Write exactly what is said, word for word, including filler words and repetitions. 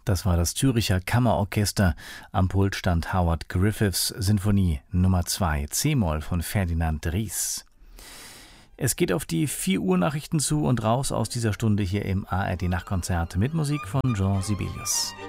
Das war das Zürcher Kammerorchester. Am Pult stand Howard Griffiths Sinfonie Nummer zwei, C-Moll von Ferdinand Ries. Es geht auf die vier Uhr Nachrichten zu und raus aus dieser Stunde hier im A R D Nachtkonzert mit Musik von Jean Sibelius.